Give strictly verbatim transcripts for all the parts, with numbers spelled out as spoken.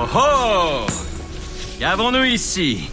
oh! Qu'avons-nous ici?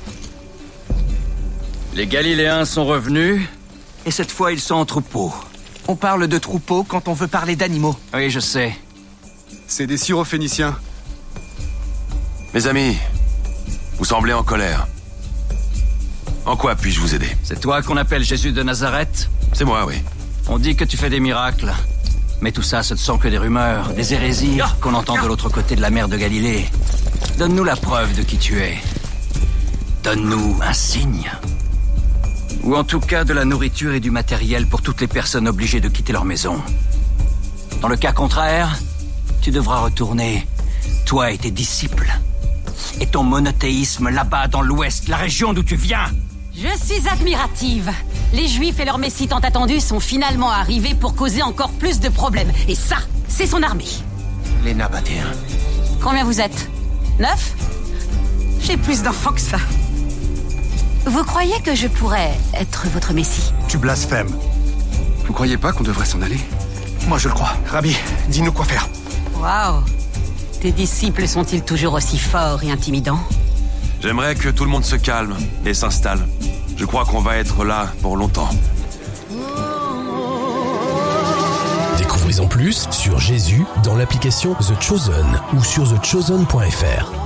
Les Galiléens sont revenus, et cette fois ils sont en troupeau. On parle de troupeau quand on veut parler d'animaux. Oui, je sais. C'est des Syrophéniciens. Mes amis, vous semblez en colère. En quoi puis-je vous aider? C'est toi qu'on appelle Jésus de Nazareth? C'est moi, oui. On dit que tu fais des miracles. Mais tout ça, ce ne sont que des rumeurs, des hérésies qu'on entend de l'autre côté de la mer de Galilée. Donne-nous la preuve de qui tu es. Donne-nous un signe. Ou en tout cas de la nourriture et du matériel pour toutes les personnes obligées de quitter leur maison. Dans le cas contraire, tu devras retourner, toi et tes disciples. Et ton monothéisme là-bas dans l'ouest, la région d'où tu viens. Je suis admirative. Les Juifs et leur messie tant attendu sont finalement arrivés pour causer encore plus de problèmes. Et ça, c'est son armée. Les Nabatéens. Combien vous êtes? Neuf? J'ai plus d'enfants que ça. Vous croyez que je pourrais être votre messie? Tu blasphèmes. Vous croyez pas qu'on devrait s'en aller? Moi je le crois. Rabbi, dis-nous quoi faire. Waouh. Tes disciples sont-ils toujours aussi forts et intimidants? J'aimerais que tout le monde se calme et s'installe. Je crois qu'on va être là pour longtemps. Découvrez en plus sur Jésus dans l'application The Chosen ou sur the chosen point f r.